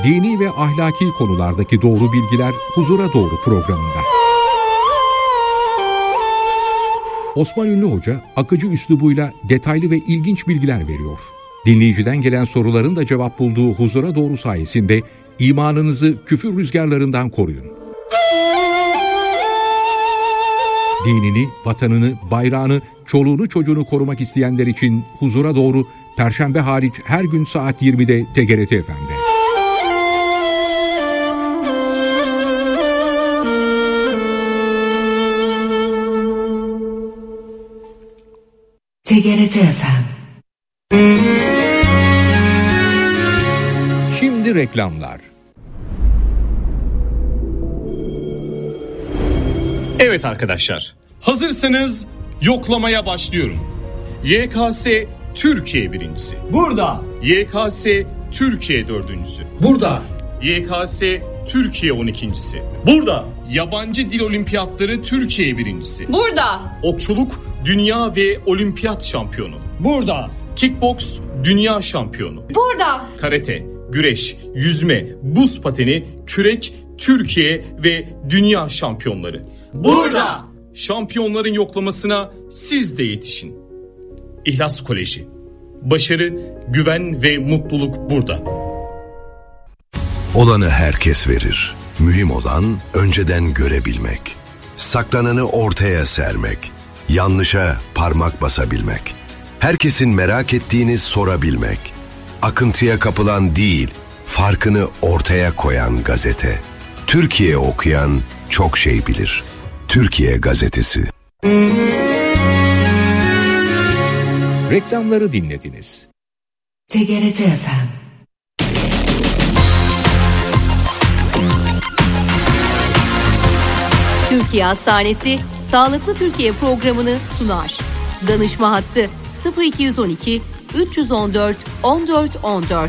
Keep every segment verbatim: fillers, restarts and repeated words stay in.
dini ve ahlaki konulardaki doğru bilgiler Huzura Doğru programında. Osman Ünlü Hoca akıcı üslubuyla detaylı ve ilginç bilgiler veriyor. Dinleyiciden gelen soruların da cevap bulduğu Huzura Doğru sayesinde imanınızı küfür rüzgarlarından koruyun. Dinini, vatanını, bayrağını, çoluğunu çocuğunu korumak isteyenler için Huzura Doğru, Perşembe hariç her gün saat yirmide T G R T F M'de. T G R T F M. Şimdi reklamlar. Evet arkadaşlar, hazırsanız yoklamaya başlıyorum. Y K S Türkiye birincisi. Burada. Y K S Türkiye dördüncüsü. Burada. Y K S Türkiye on ikincisi. Burada. Yabancı dil olimpiyatları Türkiye birincisi. Burada. Okçuluk dünya ve olimpiyat şampiyonu. Burada. Kickboks dünya şampiyonu. Burada. Karate, güreş, yüzme, buz pateni, kürek Türkiye ve dünya şampiyonları. Burada. Şampiyonların yoklamasına siz de yetişin. İhlas Koleji. Başarı, güven ve mutluluk burada. Olanı herkes verir. Mühim olan önceden görebilmek. Saklananı ortaya sermek. Yanlışa parmak basabilmek. Herkesin merak ettiğini sorabilmek. Akıntıya kapılan değil, farkını ortaya koyan gazete. Türkiye okuyan çok şey bilir. Türkiye Gazetesi. Reklamları dinlediniz. T G R T F M. Türkiye Hastanesi Sağlıklı Türkiye programını sunar. Danışma hattı sıfır iki on iki üç on dört on dört on dört.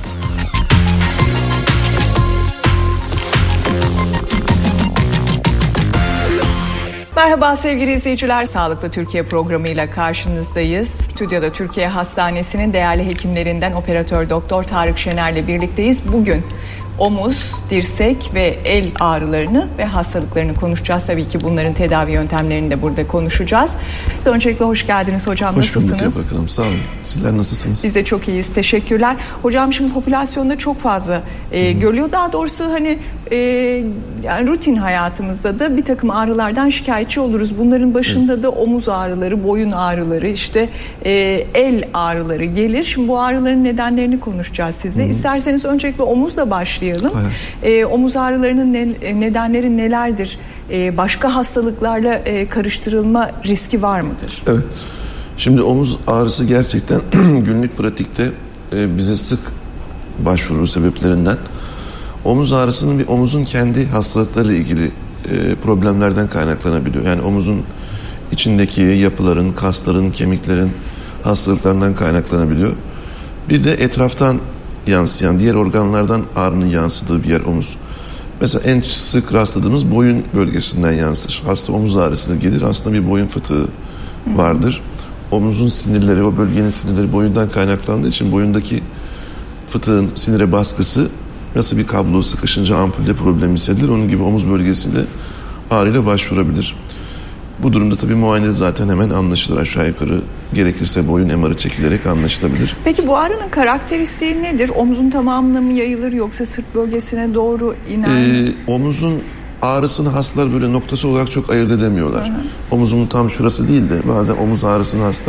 Merhaba sevgili izleyiciler, Sağlıklı Türkiye programıyla karşınızdayız. Stüdyoda Türkiye Hastanesi'nin değerli hekimlerinden operatör doktor Tarık Şener'le birlikteyiz. Bugün omuz, dirsek ve el ağrılarını ve hastalıklarını konuşacağız. Tabii ki bunların tedavi yöntemlerini de burada konuşacağız. Öncelikle hoş geldiniz hocam. Hoş nasılsınız? Hoş bulduk bakalım. Sağ olun. Sizler nasılsınız? Biz de çok iyiyiz. Teşekkürler. Hocam şimdi popülasyonda çok fazla e, görülüyor. Daha doğrusu hani e, yani rutin hayatımızda da bir takım ağrılardan şikayetçi oluruz. Bunların başında evet. da omuz ağrıları, boyun ağrıları, işte e, el ağrıları gelir. Şimdi bu ağrıların nedenlerini konuşacağız size. Hı-hı. İsterseniz öncelikle omuzla başlayalım. E, omuz ağrılarının ne, nedenleri nelerdir? E, başka hastalıklarla e, karıştırılma riski var mıdır? Evet. Şimdi omuz ağrısı gerçekten günlük pratikte e, bize sık başvuru sebeplerinden. Omuz ağrısının bir omuzun kendi hastalıklarıyla ilgili e, problemlerden kaynaklanabiliyor. Yani omuzun içindeki yapıların, kasların, kemiklerin hastalıklarından kaynaklanabiliyor. Bir de etraftan yansıyan, diğer organlardan ağrının yansıdığı bir yer omuz. Mesela en sık rastladığımız boyun bölgesinden yansır. Hasta omuz ağrısı da gelir. Aslında bir boyun fıtığı vardır. Omuzun sinirleri, o bölgenin sinirleri boyundan kaynaklandığı için boyundaki fıtığın sinire baskısı nasıl bir kablo sıkışınca ampulde problem hissedilir. Onun gibi omuz bölgesinde ağrıyla başvurabilir. Bu durumda tabii muayenede zaten hemen anlaşılır aşağı yukarı. Gerekirse boyun M R'ı çekilerek anlaşılabilir. Peki bu ağrının karakteristiği nedir? Omuzun tamamına mı yayılır yoksa sırt bölgesine doğru iner mi? Ee, omuzun ağrısını hastalar böyle noktası olarak çok ayırt edemiyorlar. Hı hı. Omuzun tam şurası değil de bazen omuz ağrısını hasta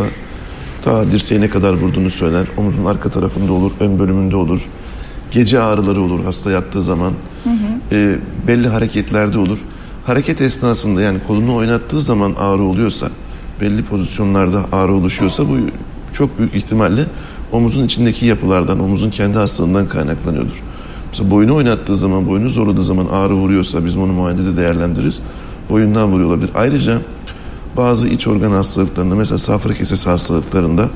ta dirseğine kadar vurduğunu söyler. Omuzun arka tarafında olur, ön bölümünde olur. Gece ağrıları olur hasta yattığı zaman. Hı hı. Ee, belli hareketlerde olur. Hareket esnasında yani kolunu oynattığı zaman ağrı oluyorsa, belli pozisyonlarda ağrı oluşuyorsa bu çok büyük ihtimalle omuzun içindeki yapılardan, omuzun kendi hastalığından kaynaklanıyordur. Mesela boynu oynattığı zaman, boynu zorladığı zaman ağrı vuruyorsa biz bunu muayenede değerlendiririz. Boyundan vuruyor olabilir. Ayrıca bazı iç organ hastalıklarında, mesela safra kesesi hastalıklarında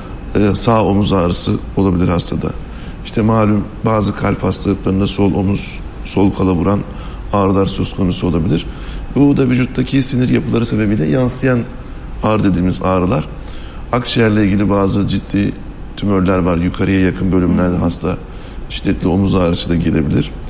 e, sağ omuz ağrısı olabilir hastada. İşte malum bazı kalp hastalıklarında sol omuz, sol kala vuran ağrılar söz konusu olabilir. Bu da vücuttaki sinir yapıları sebebiyle yansıyan ağrı dediğimiz ağrılar. Akciğerle ilgili bazı ciddi tümörler var. Yukarıya yakın bölümlerde hasta şiddetli omuz ağrısı da gelebilir.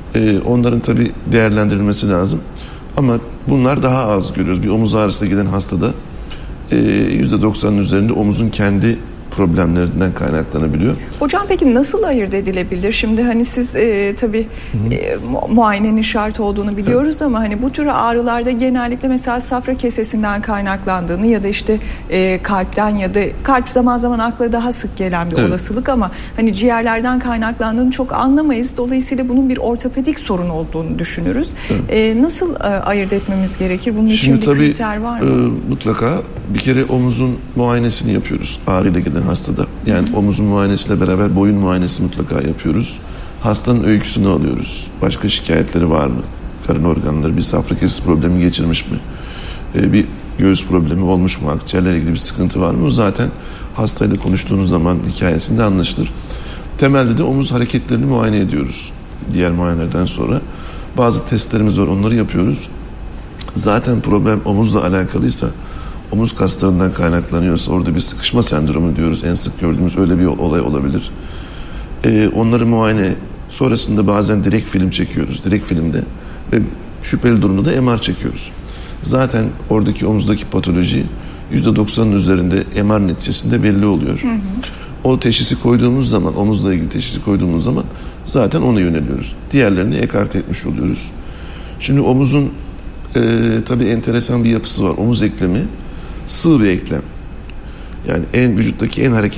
E, onların tabii değerlendirilmesi lazım. Ama bunlar daha az görüyoruz. Bir omuz ağrısına giden hastada e, yüzde doksanın üzerinde omuzun kendi problemlerinden kaynaklanabiliyor. Hocam peki nasıl ayırt edilebilir? Şimdi hani siz e, tabii e, mu- muayenenin şart olduğunu biliyoruz evet. ama hani bu tür ağrılarda genellikle mesela safra kesesinden kaynaklandığını ya da işte e, kalpten ya da kalp zaman zaman akla daha sık gelen bir evet. olasılık ama hani ciğerlerden kaynaklandığını çok anlamayız. Dolayısıyla bunun bir ortopedik sorun olduğunu düşünürüz. Evet. E, nasıl e, ayırt etmemiz gerekir? Bunun için Şimdi bir tabii, kriter var mı? E, mutlaka bir kere omuzun muayenesini yapıyoruz ağrıyla giden hastada. Yani Hı-hı. omuzun muayenesiyle beraber boyun muayenesi mutlaka yapıyoruz. Hastanın öyküsünü alıyoruz. Başka şikayetleri var mı? Karın organları bir safra kesesi problemi geçirmiş mi? Ee, bir göğüs problemi olmuş mu? Akciğerlerle ilgili bir sıkıntı var mı? O zaten hastayla konuştuğunuz zaman hikayesinde anlaşılır. Temelde de omuz hareketlerini muayene ediyoruz. Diğer muayenelerden sonra. Bazı testlerimiz var, onları yapıyoruz. Zaten problem omuzla alakalıysa, omuz kaslarından kaynaklanıyorsa orada bir sıkışma sendromu diyoruz. En sık gördüğümüz öyle bir olay olabilir. Ee, onları muayene sonrasında bazen direkt film çekiyoruz. Direkt filmde ve şüpheli durumda da M R çekiyoruz. Zaten oradaki omuzdaki patoloji yüzde doksanın üzerinde M R neticesinde belli oluyor. Hı hı. O teşhisi koyduğumuz zaman, omuzla ilgili teşhisi koyduğumuz zaman zaten ona yöneliyoruz. Diğerlerini ekarte etmiş oluyoruz. Şimdi omuzun e, tabii enteresan bir yapısı var. Omuz eklemi sığ bir eklem. Yani en vücuttaki en hareket